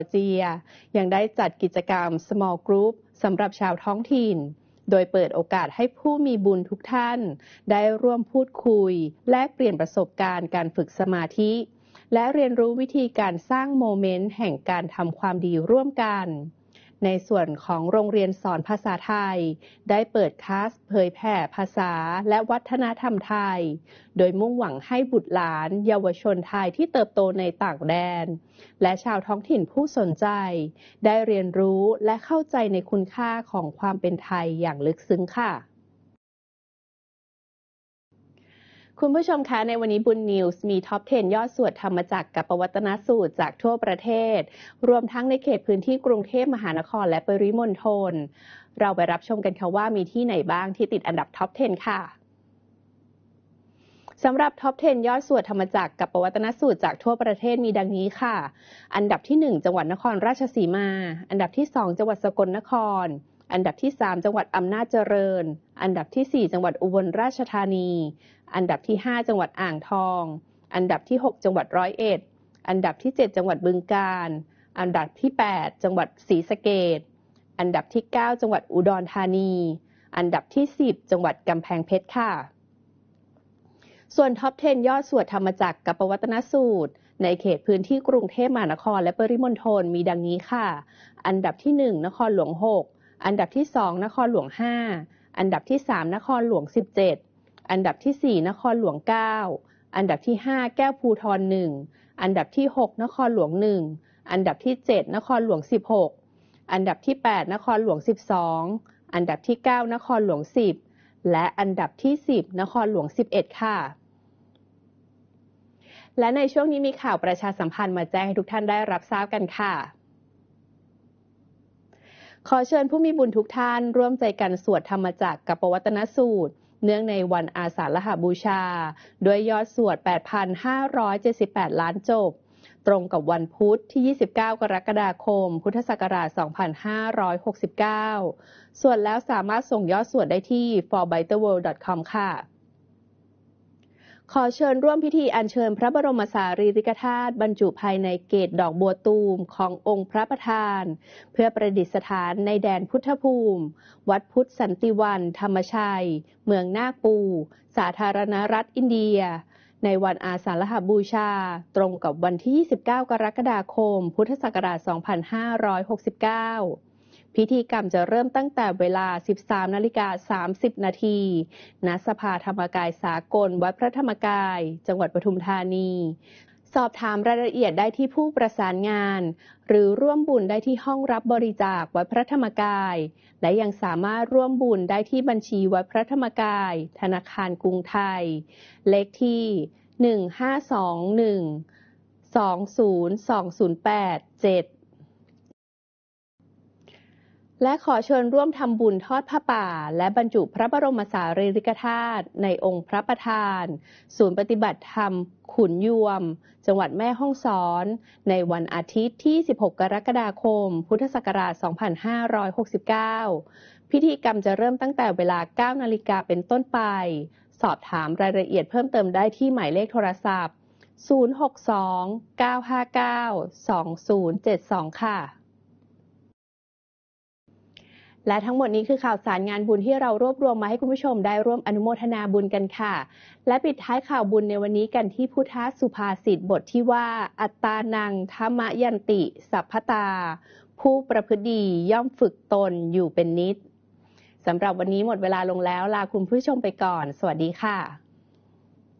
เจียยังได้จัดกิจกรรม Small Group สำหรับชาวท้องถิ่นโดยเปิดโอกาสให้ผู้มีบุญทุกท่านได้ร่วมพูดคุยแลกเปลี่ยนประสบการณ์การฝึกสมาธิและเรียนรู้วิธีการสร้างโมเมนต์แห่งการทำความดีร่วมกันในส่วนของโรงเรียนสอนภาษาไทยได้เปิดคลาสเผยแผ่ภาษาและวัฒนธรรมไทยโดยมุ่งหวังให้บุตรหลานเยาวชนไทยที่เติบโตในต่างแดนและชาวท้องถิ่นผู้สนใจได้เรียนรู้และเข้าใจในคุณค่าของความเป็นไทยอย่างลึกซึ้งค่ะคุณผู้ชมคะในวันนี้บุญนิวส์มีท็อป 10 ยอดสวดธรรมจักรกับปวัตนสูตรจากทั่วประเทศรวมทั้งในเขตพื้นที่กรุงเทพมหานครและปริมณฑลเราไปรับชมกันค่ะว่ามีที่ไหนบ้างที่ติดอันดับท็อป 10 ค่ะสำหรับท็อป 10 ยอดสวดธรรมจักรกับปวัตนสูตรจากทั่วประเทศมีดังนี้ค่ะอันดับที่ 1 จังหวัดนครราชสีมาอันดับที่ 2 จังหวัดสกลนครอันดับที่ 3 จังหวัดอำนาจเจริญอันดับที่ 4 จังหวัดอุบลราชธานีอันดับที่ 5 จังหวัดอ่างทองอันดับที่ 6 จังหวัดร้อยเอ็ดอันดับที่ 7 จังหวัดบึงกาฬอันดับที่ 8 จังหวัดศรีสะเกษอันดับที่ 9 จังหวัดอุดรธานีอันดับที่ 10 จังหวัดกำแพงเพชรค่ะส่วนท็อป 10 ยอดสวดธรรมจักรกับปวัตนสูตรในเขตพื้นที่กรุงเทพมหานครและปริมณฑลมีดังนี้ค่ะอันดับที่ 1 นครหลวง 6 อันดับที่ 2 นครหลวง 5 อันดับที่ 3 นครหลวง 17 อันดับที่ 4 นครหลวง 9 อันดับที่ 5 แก้วภูธร 1 อันดับที่ 6 นครหลวง 1 อันดับที่ 7 นครหลวง 16 อันดับที่ 8 นครหลวง 12 อันดับที่ 9 นครหลวง 10 และอันดับที่ 10 นครหลวง 11 ค่ะและในช่วงนี้มีข่าวประชาสัมพันธ์มาแจ้งให้ทุกท่านได้รับทราบกันค่ะขอเชิญผู้มีบุญทุกท่านร่วมใจกันสวดธรรมจักรกับปวัตนสูตรเนื่องในวันอาสาฬหบูชาด้วยยอดสวด 8,578 ล้านจบตรงกับวันพุธที่ 29 กรกฎาคม พุทธศักราช 2569 ส่วนแล้วสามารถส่งยอดสวดได้ที่ forbitterworld.com ค่ะขอเชิญร่วมพิธีอัญเชิญพระบรมสารีริกธาตุบรรจุภายในเกศดอกบัวตูมขององค์พระประธานเพื่อประดิษฐานในแดนพุทธภูมิวัดพุทธสันติวันธรรมชัยเมืองนาคปูสาธารณรัฐอินเดียในวันอาสาฬหบูชาตรงกับวันที่ 29 กรกฎาคม พุทธศักราช 2569พิธีกรรมจะเริ่มตั้งแต่เวลา 13:30 นาทีณสภาธรรมกายสากลวัดพระธรรมกายจังหวัดปทุมธานีสอบถามรายละเอียดได้ที่ผู้ประสานงานหรือร่วมบุญได้ที่ห้องรับบริจาควัดพระธรรมกายและยังสามารถร่วมบุญได้ที่บัญชีวัดพระธรรมกายธนาคารกรุงไทยเลขที่ 1521 20208-7และขอเชิญร่วมทำบุญทอดผ้าป่าและบรรจุพระบรมสารีริกธาตุในองค์พระประธานศูนย์ปฏิบัติธรรมขุนยวมจังหวัดแม่ฮ่องสอนในวันอาทิตย์ที่ 16 กรกฎาคม พุทธศักราช 2569 พิธีกรรมจะเริ่มตั้งแต่เวลา 9 นาฬิกาเป็นต้นไปสอบถามรายละเอียดเพิ่มเติมได้ที่หมายเลขโทรศัพท์ 062-959-2072 ค่ะและทั้งหมดนี้คือข่าวสารงานบุญที่เรารวบรวมมาให้คุณผู้ชมได้ร่วมอนุโมทนาบุญกันค่ะและปิดท้ายข่าวบุญในวันนี้กันที่พุทธสุภาษิตบทที่ว่าอัตตานังธรรมยันติสัพพตาผู้ประพฤติดีย่อมฝึกตนอยู่เป็นนิจสำหรับวันนี้หมดเวลาลงแล้วลาคุณผู้ชมไปก่อนสวัสดีค่ะ